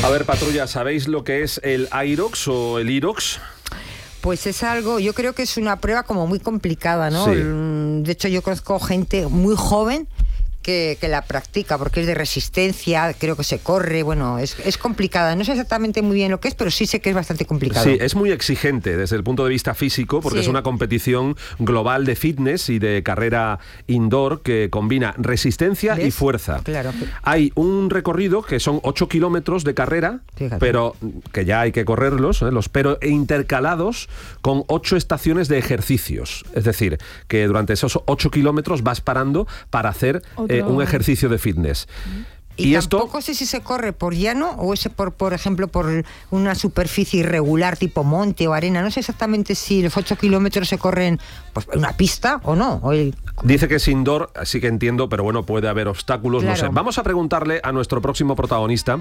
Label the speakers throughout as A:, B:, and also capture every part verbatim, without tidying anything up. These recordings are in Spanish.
A: A ver, patrulla, ¿sabéis lo que es el IROX o el IROX?
B: Pues es algo, yo creo que es una prueba como muy complicada, ¿no?
A: Sí.
B: De hecho, yo conozco gente muy joven que, que la practica, porque es de resistencia, creo que se corre, bueno, es, es complicada. No sé exactamente muy bien lo que es, pero sí sé que es bastante complicado.
A: Sí, es muy exigente desde el punto de vista físico, porque sí. es una competición global de fitness y de carrera indoor que combina resistencia ¿Ves? y fuerza.
B: Claro.
A: Hay un recorrido que son ocho kilómetros de carrera, Fíjate. pero que ya hay que correrlos, ¿eh? los pero intercalados con ocho estaciones de ejercicios. Es decir, que durante esos ocho kilómetros vas parando para hacer eh, un ejercicio de fitness.
B: Y, y tampoco esto... sé si se corre por llano o es por, por ejemplo, por una superficie irregular tipo monte o arena. No sé exactamente si los ocho kilómetros se corren pues, en una pista o no. O el...
A: Dice que es indoor, así que entiendo, pero bueno, puede haber obstáculos, claro. no sé. Vamos a preguntarle a nuestro próximo protagonista,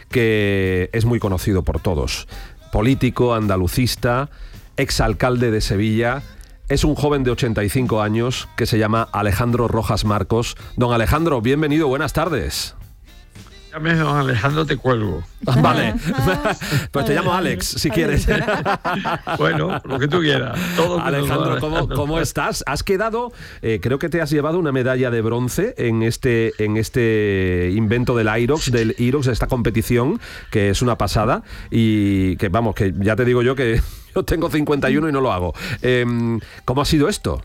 A: que es muy conocido por todos. Político, andalucista, exalcalde de Sevilla. Es un joven de ochenta y cinco años que se llama Alejandro Rojas Marcos. Don Alejandro, bienvenido, buenas tardes.
C: Llame don Alejandro, te cuelgo.
A: Vale, pues te llamo Alex, si quieres.
C: Bueno, lo que tú quieras. Todo
A: Alejandro, ¿cómo, ¿cómo estás? Has quedado, eh, creo que te has llevado una medalla de bronce en este, en este invento del IROX, del IROX, de esta competición, que es una pasada, y que vamos, que ya te digo yo que yo tengo cincuenta y uno y no lo hago. Eh, ¿Cómo ha sido esto?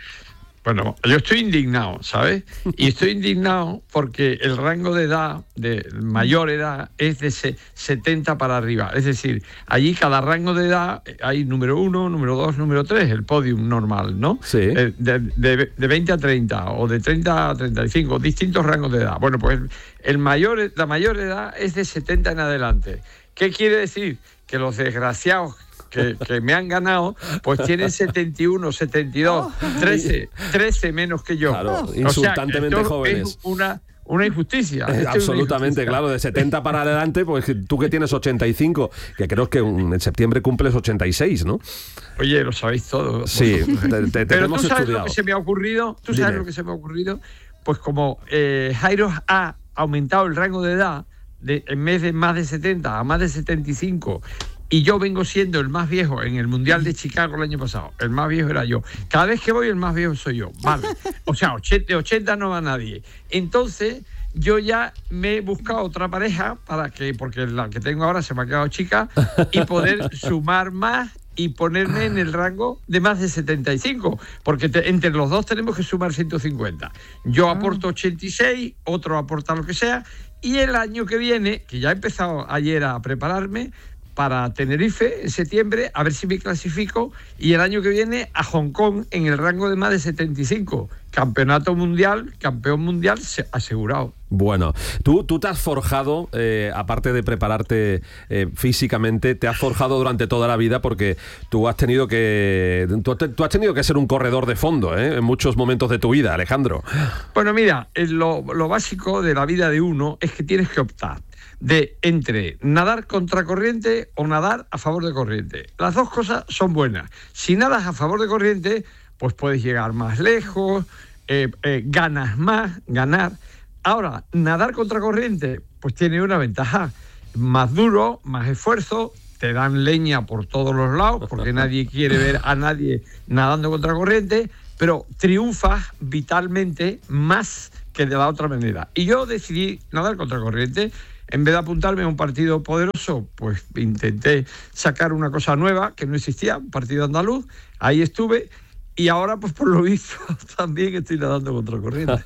C: Bueno, yo estoy indignado, ¿sabes? Y estoy indignado porque el rango de edad, de mayor edad, es de setenta para arriba. Es decir, allí cada rango de edad hay número uno, número dos, número tres, el podium normal, ¿no?
A: Sí.
C: De, de, de veinte a treinta o de treinta a treinta y cinco, distintos rangos de edad. Bueno, pues el mayor, la mayor edad es de setenta en adelante. ¿Qué quiere decir? Que los desgraciados Que, que me han ganado, pues tienen setenta y uno, setenta y dos, trece, trece menos que yo.
A: Claro, insultantemente
C: o sea,
A: jóvenes.
C: Es una, una injusticia.
A: Eh, absolutamente,
C: una injusticia.
A: Claro, de setenta para adelante, pues tú que tienes ochenta y cinco, que creo que en septiembre cumples ochenta y seis, ¿no?
C: Oye, lo sabéis todo.
A: Sí, te, te, te
C: Pero
A: hemos
C: tú sabes
A: estudiado.
C: Lo que se me ha ocurrido, tú
A: Dime.
C: sabes lo que se me ha ocurrido, pues como eh, Jairo ha aumentado el rango de edad de, en vez de más de setenta a más de setenta y cinco. Y yo vengo siendo el más viejo en el Mundial de Chicago el año pasado. El más viejo era yo. Cada vez que voy, el más viejo soy yo. Vale. O sea, de ochenta no va nadie. Entonces, yo ya me he buscado otra pareja para que, porque la que tengo ahora se me ha quedado chica, y poder sumar más y ponerme en el rango de más de setenta y cinco. Porque te, entre los dos tenemos que sumar ciento cincuenta. Yo aporto ochenta y seis, otro aporta lo que sea. Y el año que viene, que ya he empezado ayer a prepararme, para Tenerife en septiembre, a ver si me clasifico, y el año que viene a Hong Kong en el rango de más de setenta y cinco. Campeonato mundial, campeón mundial asegurado.
A: Bueno, tú, tú te has forjado, eh, aparte de prepararte eh, físicamente, te has forjado durante toda la vida, porque tú has tenido que tú, tú has tenido que ser un corredor de fondo, ¿eh? En muchos momentos de tu vida, Alejandro.
C: Bueno, mira, lo, lo básico de la vida de uno es que tienes que optar de entre nadar contra corriente o nadar a favor de corriente. Las dos cosas son buenas. Si nadas a favor de corriente, pues puedes llegar más lejos, eh, eh, ganas más, ganar. Ahora, nadar contra corriente, pues tiene una ventaja. Más duro, más esfuerzo, te dan leña por todos los lados, porque nadie quiere ver a nadie nadando contra corriente, pero triunfas vitalmente más que de la otra manera. Y yo decidí nadar contra corriente. En vez de apuntarme a un partido poderoso, pues intenté sacar una cosa nueva que no existía, un partido andaluz. Ahí estuve. Y ahora, pues por lo visto, también estoy nadando contra corriente.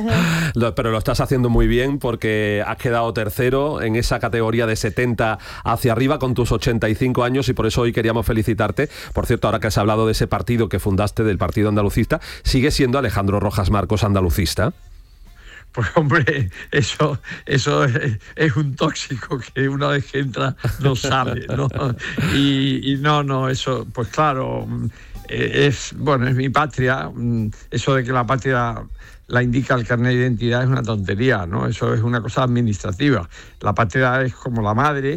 A: Pero lo estás haciendo muy bien, porque has quedado tercero en esa categoría de setenta hacia arriba con tus ochenta y cinco años, y por eso hoy queríamos felicitarte. Por cierto, ahora que has hablado de ese partido que fundaste, del partido andalucista, ¿sigue siendo Alejandro Rojas Marcos andalucista?
C: Pues hombre, eso, eso es, es un tóxico que una vez que entra no sale, ¿no? Y, y no, no, eso, pues claro, es, bueno, es mi patria. Eso de que la patria la indica el carnet de identidad es una tontería, ¿no? Eso es una cosa administrativa. La patria es como la madre,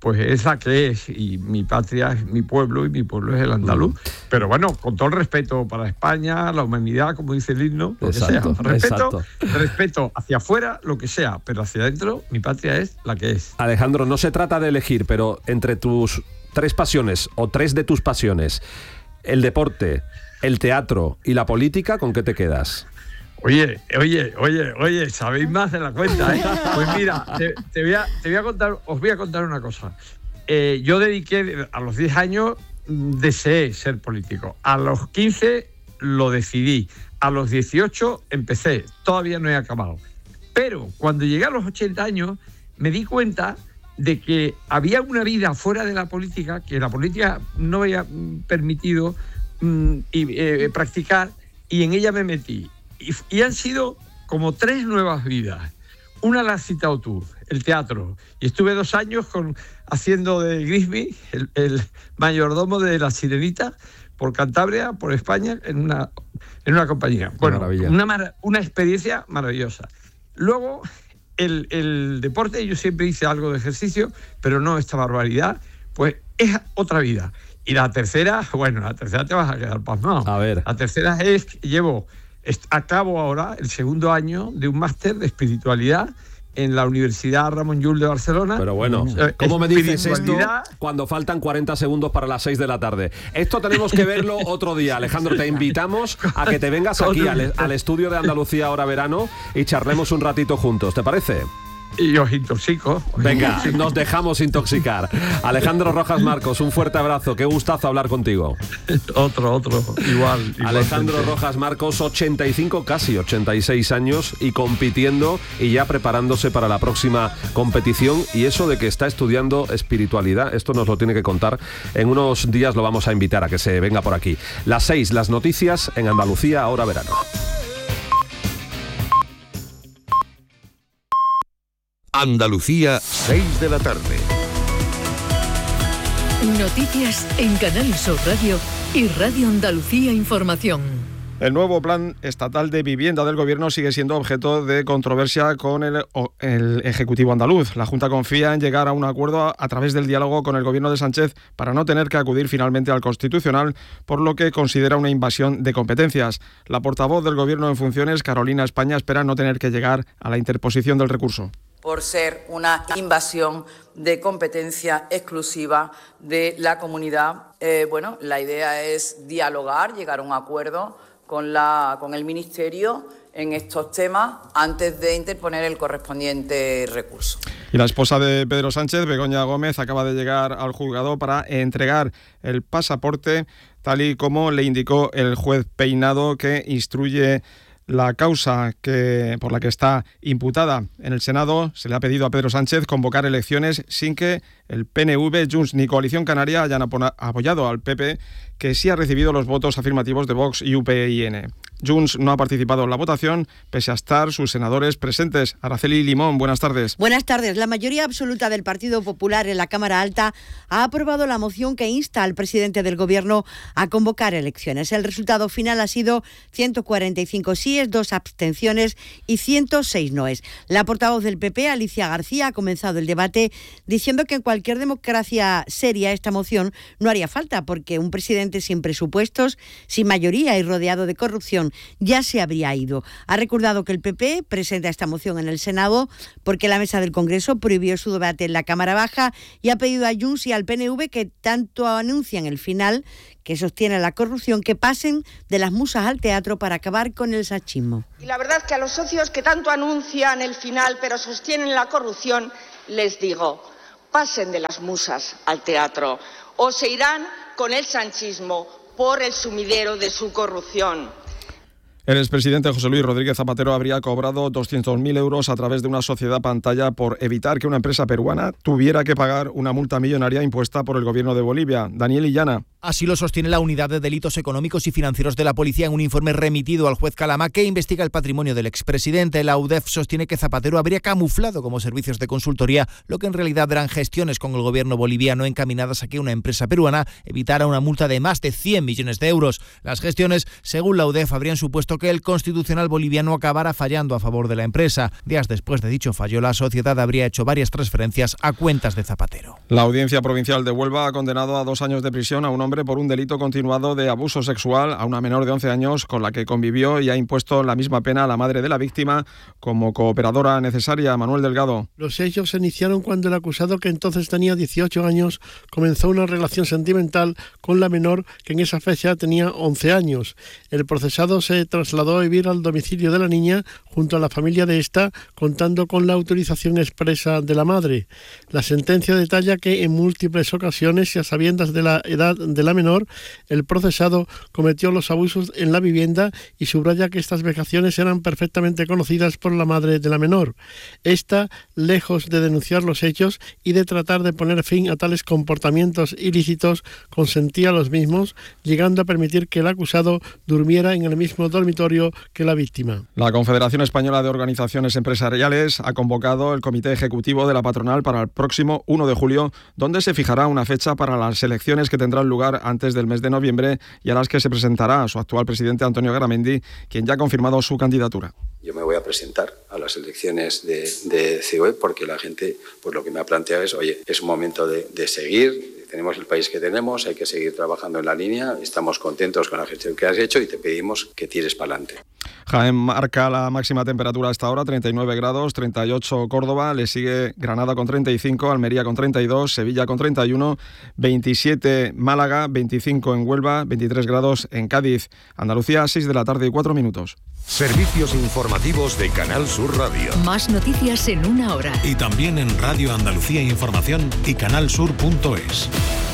C: pues es la que es, y mi patria es mi pueblo y mi pueblo es el andaluz. Pero bueno, con todo el respeto para España, la humanidad, como dice el himno, lo exacto, que sea. Respeto, exacto. respeto hacia afuera, lo que sea, pero hacia adentro mi patria es la que es.
A: Alejandro, no se trata de elegir, pero entre tus tres pasiones o tres de tus pasiones, el deporte, el teatro y la política, ¿con qué te quedas?
C: Oye, oye, oye, oye, sabéis más de la cuenta, ¿eh? Pues mira, te, te, voy a, te voy a contar, os voy a contar una cosa. Eh, yo dediqué, a los diez años, deseé ser político. A los quince lo decidí. A los dieciocho empecé. Todavía no he acabado. Pero cuando llegué a los ochenta años, me di cuenta de que había una vida fuera de la política, que la política no había permitido mm, y, eh, practicar, y en ella me metí. Y, y han sido como tres nuevas vidas. Una la has citado tú, el teatro. Y estuve dos años con, haciendo de Grisby, el, el mayordomo de La Sirenita, por Cantabria, por España, en una, en una compañía. Bueno, una, una experiencia maravillosa. Luego, el, el deporte, yo siempre hice algo de ejercicio, pero no esta barbaridad, pues es otra vida. Y la tercera, bueno, la tercera te vas a quedar pasmado.
A: A ver.
C: La tercera es que llevo... Acabo ahora el segundo año de un máster de espiritualidad en la Universidad Ramon Llull de Barcelona.
A: Pero bueno, ¿cómo me dices esto cuando faltan cuarenta segundos para las seis de la tarde? Esto tenemos que verlo otro día. Alejandro, te invitamos a que te vengas aquí al, al estudio de Andalucía Ahora Verano y charlemos un ratito juntos, ¿te parece?
C: Y os intoxico.
A: Venga, nos dejamos intoxicar. Alejandro Rojas Marcos, un fuerte abrazo. Qué gustazo hablar contigo.
C: Otro, otro, igual.
A: Alejandro Rojas Marcos, ochenta y cinco, casi ochenta y seis años y compitiendo y ya preparándose para la próxima competición. Y eso de que está estudiando espiritualidad, esto nos lo tiene que contar. En unos días lo vamos a invitar a que se venga por aquí. Las seis, las noticias en Andalucía Ahora Verano.
D: Andalucía, seis de la tarde.
E: Noticias en Canal Sur Radio y Radio Andalucía Información.
F: El nuevo plan estatal de vivienda del Gobierno sigue siendo objeto de controversia con el, el Ejecutivo andaluz. La Junta confía en llegar a un acuerdo a, a través del diálogo con el Gobierno de Sánchez para no tener que acudir finalmente al Constitucional, por lo que considera una invasión de competencias. La portavoz del Gobierno en funciones, Carolina España, espera no tener que llegar a la interposición del recurso.
G: Por ser una invasión de competencia exclusiva de la comunidad. Eh, bueno, la idea es dialogar, llegar a un acuerdo con, la, con el Ministerio en estos temas antes de interponer el correspondiente recurso.
F: Y la esposa de Pedro Sánchez, Begoña Gómez, acaba de llegar al juzgado para entregar el pasaporte, tal y como le indicó el juez Peinado, que instruye la causa que, por la que está imputada. En el Senado se le ha pedido a Pedro Sánchez convocar elecciones sin que el P N V, Junts ni Coalición Canaria hayan apoyado al P P, que sí ha recibido los votos afirmativos de Vox y U P y N. Junts no ha participado en la votación, pese a estar sus senadores presentes. Araceli Limón, buenas tardes.
H: Buenas tardes. La mayoría absoluta del Partido Popular en la Cámara Alta ha aprobado la moción que insta al presidente del Gobierno a convocar elecciones. El resultado final ha sido ciento cuarenta y cinco síes, dos abstenciones y ciento seis noes. La portavoz del P P, Alicia García, ha comenzado el debate diciendo que en cualquier democracia seria esta moción no haría falta, porque un presidente sin presupuestos, sin mayoría y rodeado de corrupción ya se habría ido. Ha recordado que el P P presenta esta moción en el Senado porque la mesa del Congreso prohibió su debate en la Cámara Baja y ha pedido a Junts y al P N V, que tanto anuncian el final que sostiene la corrupción, que pasen de las musas al teatro para acabar con el sachismo.
I: Y la verdad es que a los socios que tanto anuncian el final pero sostienen la corrupción, les digo, pasen de las musas al teatro o se irán con el sanchismo por el sumidero de su corrupción.
F: El expresidente José Luis Rodríguez Zapatero habría cobrado doscientos mil euros a través de una sociedad pantalla por evitar que una empresa peruana tuviera que pagar una multa millonaria impuesta por el gobierno de Bolivia. Daniel Illana.
J: Así lo sostiene la Unidad de Delitos Económicos y Financieros de la Policía en un informe remitido al juez Calama, que investiga el patrimonio del expresidente. La U D E F sostiene que Zapatero habría camuflado como servicios de consultoría lo que en realidad eran gestiones con el gobierno boliviano encaminadas a que una empresa peruana evitara una multa de más de cien millones de euros. Las gestiones, según la U D E F, habrían supuesto hizo que el Constitucional boliviano acabara fallando a favor de la empresa. Días después de dicho fallo, la sociedad habría hecho varias transferencias a cuentas de Zapatero.
F: La Audiencia Provincial de Huelva ha condenado a dos años de prisión a un hombre por un delito continuado de abuso sexual a una menor de once años con la que convivió y ha impuesto la misma pena a la madre de la víctima como cooperadora necesaria. Manuel Delgado.
K: Los hechos se iniciaron cuando el acusado, que entonces tenía dieciocho años, comenzó una relación sentimental con la menor, que en esa fecha tenía once años. El procesado se trasladó a vivir al domicilio de la niña junto a la familia de esta, contando con la autorización expresa de la madre. La sentencia detalla que en múltiples ocasiones y a sabiendas de la edad de la menor, el procesado cometió los abusos en la vivienda y subraya que estas vejaciones eran perfectamente conocidas por la madre de la menor. Esta, lejos de denunciar los hechos y de tratar de poner fin a tales comportamientos ilícitos, consentía los mismos, llegando a permitir que el acusado durmiera en el mismo dormitorio que la víctima.
F: La Confederación Española de Organizaciones Empresariales ha convocado el Comité Ejecutivo de la Patronal para el próximo uno de julio, donde se fijará una fecha para las elecciones que tendrán lugar antes del mes de noviembre y a las que se presentará su actual presidente Antonio Garamendi, quien ya ha confirmado su candidatura.
L: Yo me voy a presentar a las elecciones de, de C O E porque la gente, pues lo que me ha planteado es, oye, es un momento de, de seguir, tenemos el país que tenemos, hay que seguir trabajando en la línea, estamos contentos con la gestión que has hecho y te pedimos que tires para adelante.
F: Jaén marca la máxima temperatura hasta ahora, treinta y nueve grados, treinta y ocho Córdoba, le sigue Granada con treinta y cinco, Almería con treinta y dos, Sevilla con treinta y uno, veintisiete Málaga, veinticinco en Huelva, veintitrés grados en Cádiz. Andalucía, seis de la tarde y cuatro minutos.
D: Servicios informativos de Canal Sur Radio.
E: Más noticias en una hora.
M: Y también en Radio Andalucía Información y canalsur punto es.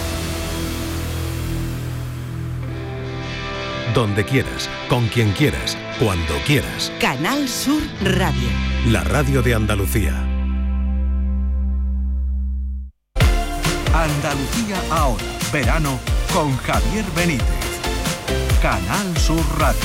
M: Donde quieras, con quien quieras, cuando quieras.
H: Canal Sur Radio.
M: La radio de Andalucía.
N: Andalucía ahora. Verano con Javier Benítez. Canal Sur Radio.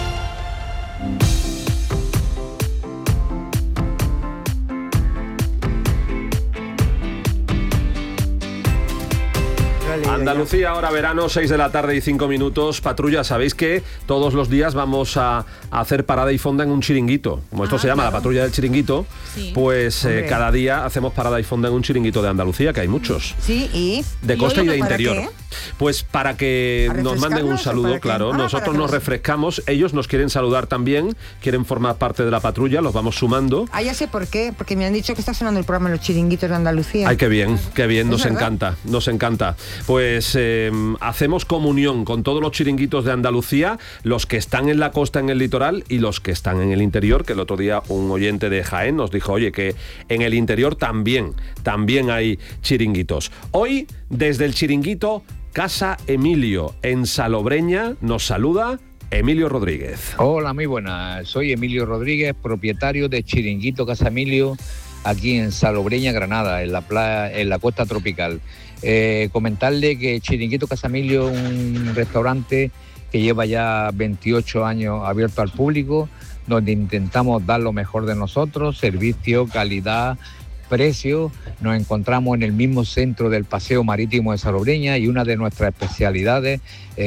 A: Andalucía, ahora verano, seis de la tarde y cinco minutos. Patrulla, sabéis que todos los días vamos a, a hacer parada y fonda en un chiringuito. Como esto ah, se llama claro. La patrulla del chiringuito, sí. Pues eh, cada día hacemos parada y fonda en un chiringuito de Andalucía, que hay muchos.
B: Sí, y...
A: De costa y de
B: ¿para
A: interior.
B: qué?
A: Pues para que nos manden un saludo, claro. Ah, Nosotros nos refrescamos, ellos nos quieren saludar también, quieren formar parte de la patrulla, los vamos sumando.
B: Ah, ya sé por qué, porque me han dicho que está sonando el programa en los chiringuitos de Andalucía.
A: Ay, qué bien, qué bien, nos
B: verdad?
A: encanta, nos encanta. Pues eh, hacemos comunión con todos los chiringuitos de Andalucía, los que están en la costa, en el litoral, y los que están en el interior, que el otro día un oyente de Jaén nos dijo, oye, que en el interior también, también hay chiringuitos. Hoy, desde el chiringuito Casa Emilio, en Salobreña, nos saluda Emilio Rodríguez.
O: Hola, muy buenas. Soy Emilio Rodríguez, propietario de Chiringuito Casa Emilio, aquí en Salobreña, Granada, en la playa, en la costa tropical. Eh, comentarle que Chiringuito Casa Emilio es un restaurante que lleva ya veintiocho años abierto al público, donde intentamos dar lo mejor de nosotros, servicio, calidad, precio. Nos encontramos en el mismo centro del Paseo Marítimo de Salobreña y una de nuestras especialidades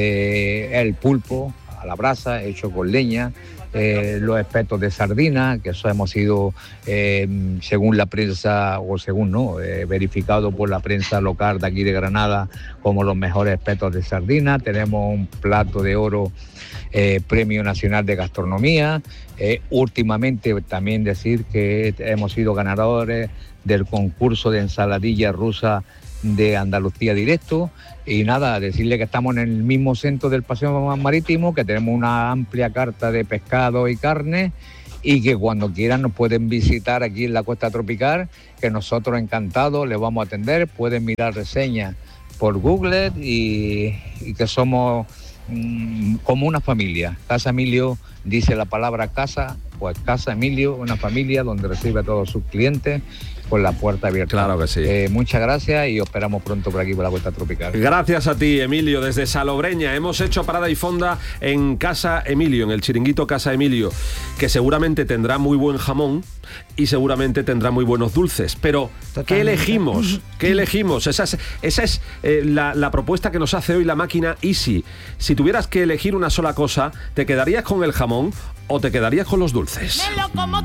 O: eh, es el pulpo a la brasa, hecho con leña, eh, los espetos de sardina, que eso hemos sido, eh, según la prensa, o según no, eh, verificado por la prensa local de aquí de Granada como los mejores espetos de sardina. Tenemos un plato de oro, eh, Premio Nacional de Gastronomía. Eh, últimamente también decir que hemos sido ganadores del concurso de ensaladilla rusa de Andalucía Directo. Y nada, decirle que estamos en el mismo centro del Paseo Marítimo, que tenemos una amplia carta de pescado y carne, y que cuando quieran nos pueden visitar aquí en la costa tropical, que nosotros encantados les vamos a atender. Pueden mirar reseñas por Google y, y que somos mmm, como una familia. Casa Emilio dice la palabra casa pues Casa Emilio, una familia donde recibe a todos sus clientes con la puerta abierta.
A: Claro que sí.
O: Eh, muchas gracias y os esperamos pronto por aquí por la Costa Tropical.
A: Gracias a ti, Emilio, desde Salobreña. Hemos hecho parada y fonda en Casa Emilio, en el chiringuito Casa Emilio, que seguramente tendrá muy buen jamón y seguramente tendrá muy buenos dulces. Pero, Totalmente. ¿qué elegimos? ¿Qué elegimos? Esa es, esa es eh, la, la propuesta que nos hace hoy la máquina Easy. Si tuvieras que elegir una sola cosa, ¿te quedarías con el jamón o te quedarías con los dulces?